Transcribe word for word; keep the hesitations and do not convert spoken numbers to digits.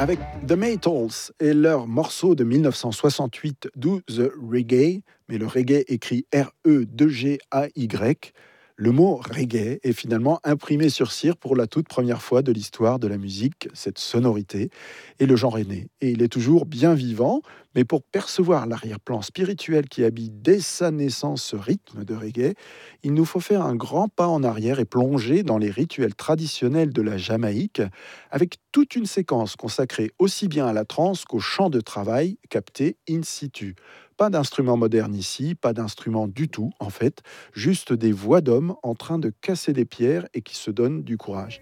avec The Maytals et leur morceau de mille neuf cent soixante-huit, Do the Reggae, mais le reggae écrit R E G A Y. Le mot reggae est finalement imprimé sur cire pour la toute première fois de l'histoire de la musique, cette sonorité, et le genre est né. Et il est toujours bien vivant, mais pour percevoir l'arrière-plan spirituel qui habite dès sa naissance ce rythme de reggae, il nous faut faire un grand pas en arrière et plonger dans les rituels traditionnels de la Jamaïque, avec toute une séquence consacrée aussi bien à la trance qu'au chant de travail capté in situ. Pas d'instrument moderne ici, pas d'instrument du tout en fait, juste des voix d'hommes en train de casser des pierres et qui se donnent du courage.